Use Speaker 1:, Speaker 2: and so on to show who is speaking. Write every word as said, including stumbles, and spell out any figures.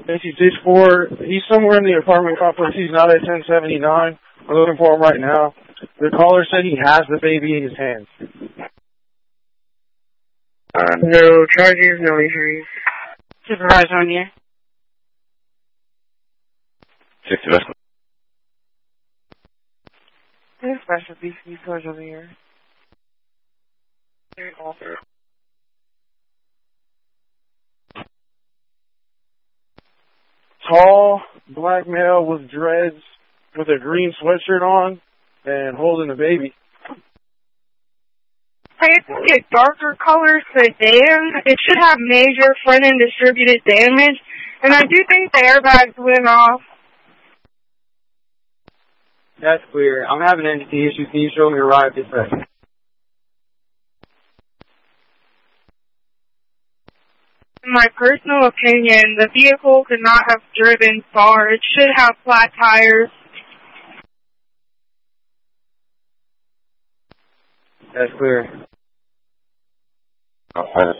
Speaker 1: He's six four. He's somewhere in the apartment complex. He's not at ten seventy-nine. We're looking for him right now. The caller said he has the baby in his hands.
Speaker 2: Uh, no charges, no injuries.
Speaker 3: Supervisor on here.
Speaker 4: sixty West.
Speaker 3: This special B C stores over here. Very awful.
Speaker 1: Tall, black male with dreads, with a green sweatshirt on, and holding a baby.
Speaker 3: I get darker color sedan. It should have major front end distributed damage, and I do think the airbags went off.
Speaker 5: That's clear. I'm having entity issues. Can you show me a ride this way?
Speaker 3: In my personal opinion, the vehicle could not have driven far. It should have flat tires.
Speaker 5: That's clear.
Speaker 4: Oh,